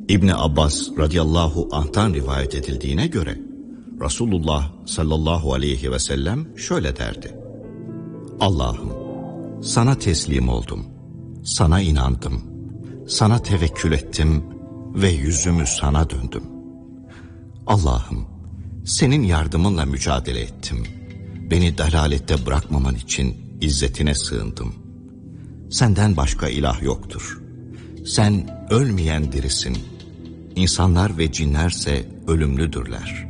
İbni Abbas radıyallahu anh'tan rivayet edildiğine göre Resulullah sallallahu aleyhi ve sellem şöyle derdi: Allah'ım, sana teslim oldum, sana inandım, sana tevekkül ettim ve yüzümü sana döndüm. Allah'ım, senin yardımınla mücadele ettim, beni dalalette bırakmaman için izzetine sığındım. Senden başka ilah yoktur. Sen ölmeyen dirisin. İnsanlar ve cinlerse ölümlüdürler.